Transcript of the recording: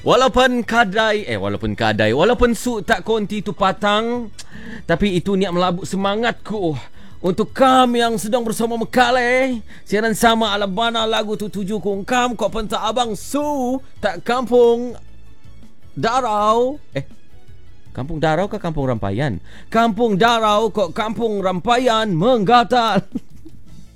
Walaupun su tak konti tu patang, tapi itu niat melabuk semangatku untuk kam yang sedang bersama Mekale. Siaran sama Alabana lagu tu tuju ku kam kau pentak abang su tak kampung Darau. Kampung Darau ke Kampung Rampayan? Kampung Darau kok Kampung Rampayan menggatal.